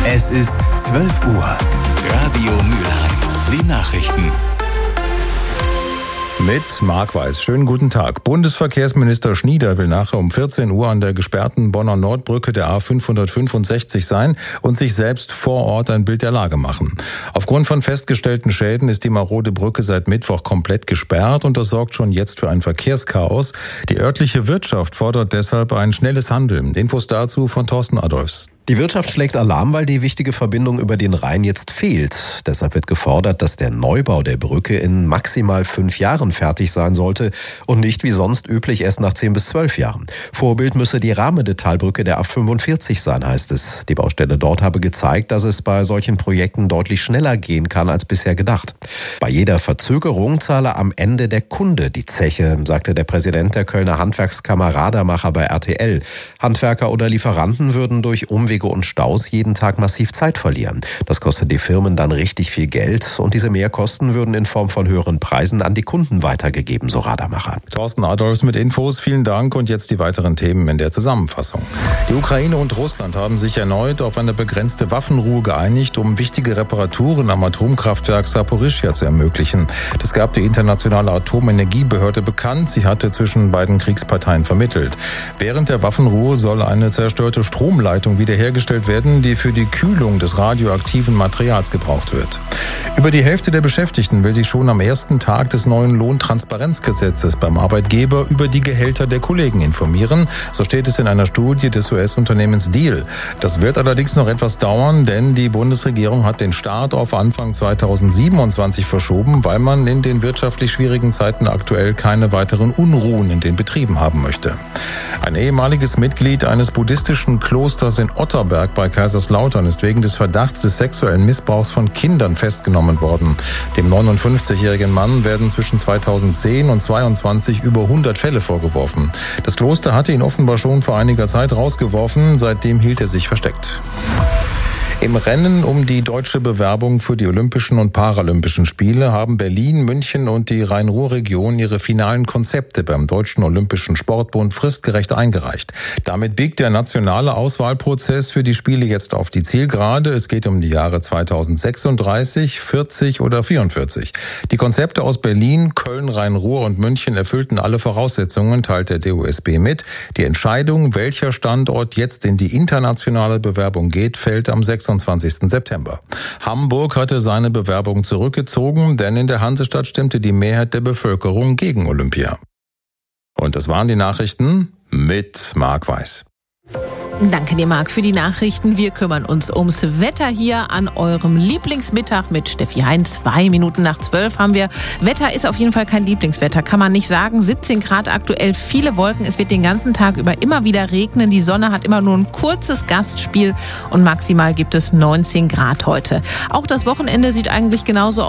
Es ist 12 Uhr. Radio Mülheim. Die Nachrichten. Mit Marc Weiß. Schönen guten Tag. Bundesverkehrsminister Schnieder will nachher um 14 Uhr an der gesperrten Bonner Nordbrücke der A565 sein und sich selbst vor Ort ein Bild der Lage machen. Aufgrund von festgestellten Schäden ist die marode Brücke seit Mittwoch komplett gesperrt und das sorgt schon jetzt für ein Verkehrschaos. Die örtliche Wirtschaft fordert deshalb ein schnelles Handeln. Infos dazu von Thorsten Adolfs. Die Wirtschaft schlägt Alarm, weil die wichtige Verbindung über den Rhein jetzt fehlt. Deshalb wird gefordert, dass der Neubau der Brücke in maximal 5 Jahren fertig sein sollte und nicht wie sonst üblich erst nach 10 bis 12 Jahren. Vorbild müsse die Rahmede-Talbrücke der A45 sein, heißt es. Die Baustelle dort habe gezeigt, dass es bei solchen Projekten deutlich schneller gehen kann als bisher gedacht. Bei jeder Verzögerung zahle am Ende der Kunde die Zeche, sagte der Präsident der Kölner Handwerkskammer Radermacher bei RTL. Handwerker oder Lieferanten würden durch Umwege und Staus jeden Tag massiv Zeit verlieren. Das kostet die Firmen dann richtig viel Geld und diese Mehrkosten würden in Form von höheren Preisen an die Kunden weitergegeben, so Radermacher. Thorsten Adolfs mit Infos, vielen Dank und jetzt die weiteren Themen in der Zusammenfassung. Die Ukraine und Russland haben sich erneut auf eine begrenzte Waffenruhe geeinigt, um wichtige Reparaturen am Atomkraftwerk Saporischschja zu ermöglichen. Das gab die internationale Atomenergiebehörde bekannt. Sie hatte zwischen beiden Kriegsparteien vermittelt. Während der Waffenruhe soll eine zerstörte Stromleitung wiederhergestellt werden, die für die Kühlung des radioaktiven Materials gebraucht wird. Über die Hälfte der Beschäftigten will sich schon am ersten Tag des neuen Lohntransparenzgesetzes beim Arbeitgeber über die Gehälter der Kollegen informieren. So steht es in einer Studie des US-Unternehmens Diehl. Das wird allerdings noch etwas dauern, denn die Bundesregierung hat den Start auf Anfang 2027 verschoben, weil man in den wirtschaftlich schwierigen Zeiten aktuell keine weiteren Unruhen in den Betrieben haben möchte. Ein ehemaliges Mitglied eines buddhistischen Klosters in Otterberg bei Kaiserslautern ist wegen des Verdachts des sexuellen Missbrauchs von Kindern festgenommen worden. Dem 59-jährigen Mann werden zwischen 2010 und 2022 über 100 Fälle vorgeworfen. Das Kloster hatte ihn offenbar schon vor einiger Zeit rausgeworfen, seitdem hielt er sich versteckt. Im Rennen um die deutsche Bewerbung für die Olympischen und Paralympischen Spiele haben Berlin, München und die Rhein-Ruhr-Region ihre finalen Konzepte beim Deutschen Olympischen Sportbund fristgerecht eingereicht. Damit biegt der nationale Auswahlprozess für die Spiele jetzt auf die Zielgerade. Es geht um die Jahre 2036, 40 oder 44. Die Konzepte aus Berlin, Köln, Rhein-Ruhr und München erfüllten alle Voraussetzungen, teilt der DOSB mit. Die Entscheidung, welcher Standort jetzt in die internationale Bewerbung geht, fällt am 26. September. Hamburg hatte seine Bewerbung zurückgezogen, denn in der Hansestadt stimmte die Mehrheit der Bevölkerung gegen Olympia. Und das waren die Nachrichten mit Marc Weiß. Danke dir, Marc, für die Nachrichten. Wir kümmern uns ums Wetter hier an eurem Lieblingsmittag mit Steffi Heinz. 2 Minuten nach 12 haben wir. Wetter ist auf jeden Fall kein Lieblingswetter, kann man nicht sagen. 17 Grad aktuell, viele Wolken. Es wird den ganzen Tag über immer wieder regnen. Die Sonne hat immer nur ein kurzes Gastspiel und maximal gibt es 19 Grad heute. Auch das Wochenende sieht eigentlich genauso aus.